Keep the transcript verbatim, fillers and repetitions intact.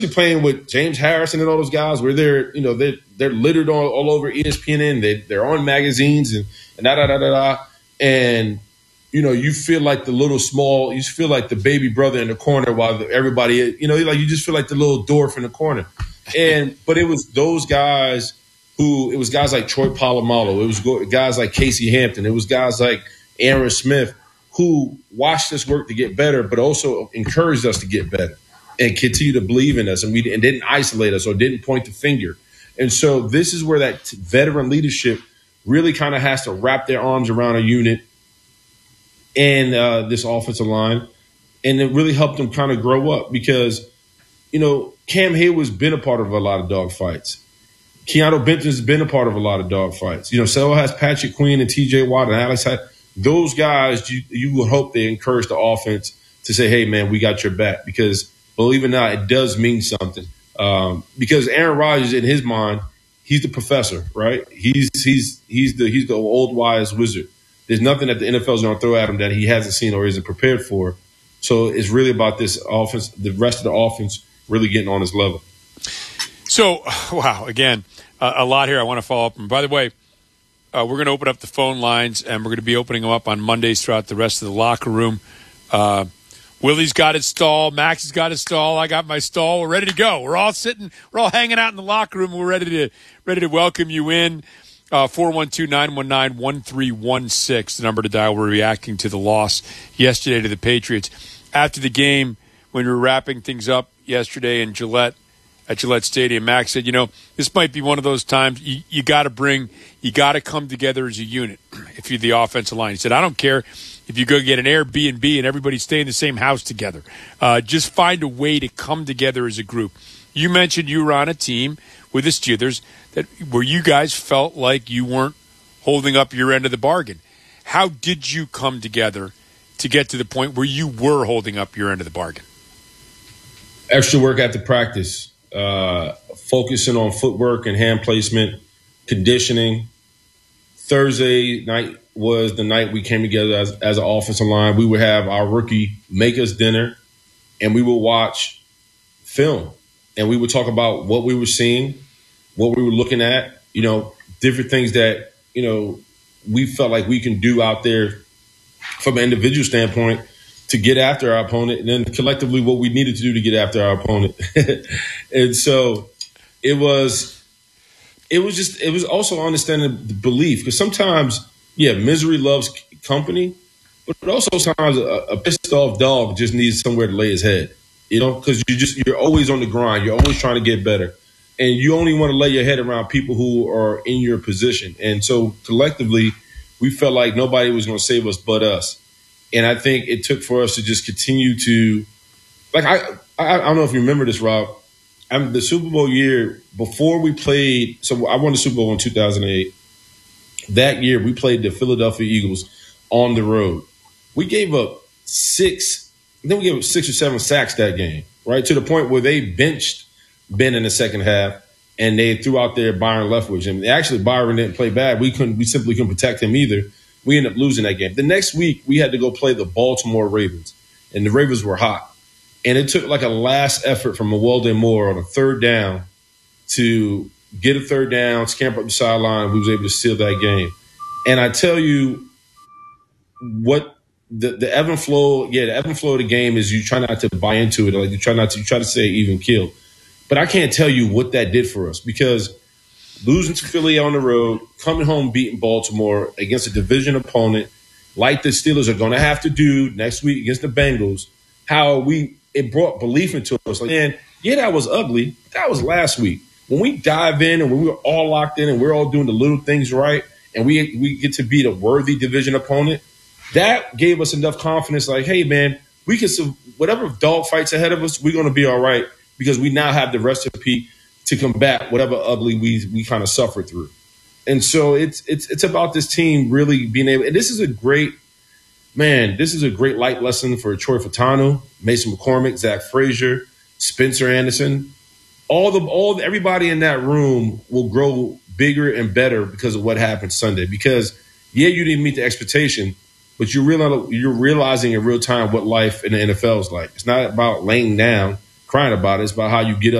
playing with James Harrison and all those guys, where they're you know they're they're littered all, all over E S P N. They they're on magazines and and da da da da da. And you know you feel like the little small, you feel like the baby brother in the corner while the, everybody you know like you just feel like the little dwarf in the corner. And but it was those guys who it was guys like Troy Polamalu, it was guys like Casey Hampton, it was guys like Aaron Smith who watched us work to get better, but also encouraged us to get better and continue to believe in us, and we and didn't isolate us or didn't point the finger. And so this is where that veteran leadership really kind of has to wrap their arms around a unit and uh, this offensive line, and it really helped them kind of grow up because, you know, Cam Hayward's been a part of a lot of dogfights. Keanu Benton's been a part of a lot of dogfights. You know, so has Patrick Queen and T J Watt and Alex Hyde. Those guys, you, you would hope they encourage the offense to say, hey, man, we got your back, because believe it or not, it does mean something. Um, because Aaron Rodgers, in his mind, he's the professor, right? He's he's he's the he's the old wise wizard. There's nothing that the N F L is going to throw at him that he hasn't seen or isn't prepared for. So it's really about this offense, the rest of the offense really getting on his level. So, wow, again, uh, a lot here I want to follow up. And by the way, uh, we're going to open up the phone lines, and we're going to be opening them up on Mondays throughout the rest of the locker room. Uh, Willie's got his stall. Max has got his stall. I got my stall. We're ready to go. We're all sitting. We're all hanging out in the locker room. We're ready to ready to welcome you in. Uh, four one two, nine one nine, one three one six, the number to dial. We're reacting to the loss yesterday to the Patriots. After the game, when we were wrapping things up yesterday in Gillette, at Gillette Stadium, Max said, you know, this might be one of those times you, you got to bring, you got to come together as a unit if you're the offensive line. He said, I don't care if you go get an Airbnb and everybody stay in the same house together. Uh, just find a way to come together as a group. You mentioned you were on a team with the Steelers that where you guys felt like you weren't holding up your end of the bargain. How did you come together to get to the point where you were holding up your end of the bargain? Extra work after practice, uh, focusing on footwork and hand placement, conditioning. Thursday night was the night we came together as, as an offensive line. We would have our rookie make us dinner, and we would watch film. And we would talk about what we were seeing, what we were looking at, you know, different things that, you know, we felt like we can do out there from an individual standpoint to get after our opponent, and then collectively what we needed to do to get after our opponent. And so it was, it was just, it was also understanding the belief, because sometimes, yeah, misery loves company, but also sometimes a, a pissed off dog just needs somewhere to lay his head. You know, because you just you're always on the grind. You're always trying to get better, and you only want to lay your head around people who are in your position. And so collectively, we felt like nobody was going to save us but us. And I think it took for us to just continue to, like I I, I don't know if you remember this, Rob. I'm the Super Bowl year before we played. So I won the Super Bowl in two thousand eight. That year we played the Philadelphia Eagles on the road. We gave up six. Then we gave up six or seven sacks that game, right? To the point where they benched Ben in the second half, and they threw out there Byron Leftwich. And actually, Byron didn't play bad. We couldn't. We simply couldn't protect him either. We ended up losing that game. The next week, we had to go play the Baltimore Ravens, and the Ravens were hot. And it took like a last effort from Mewelde Moore on a third down to get a third down, scamper up the sideline. We was able to seal that game. And I tell you what. The the ebb and flow, yeah, the ebb and flow of the game is you try not to buy into it. Like you try not to, you try to say even kill. But I can't tell you what that did for us, because losing to Philly on the road, coming home beating Baltimore against a division opponent like the Steelers are going to have to do next week against the Bengals, how we it brought belief into us. Like, man, yeah, that was ugly. But that was last week. When we dive in and when we were all locked in and we're all doing the little things right, and we we get to beat a worthy division opponent, that gave us enough confidence, like, hey, man, we can – whatever dog fights ahead of us, we're going to be all right, because we now have the recipe to combat whatever ugly we we kind of suffered through. And so it's it's it's about this team really being able – and this is a great – man, this is a great light lesson for Troy Fautanu, Mason McCormick, Zach Frazier, Spencer Anderson. All the all everybody in that room will grow bigger and better because of what happened Sunday. Because, yeah, you didn't meet the expectation – but you're realizing, you're realizing in real time what life in the N F L is like. It's not about laying down, crying about it. It's about how you get up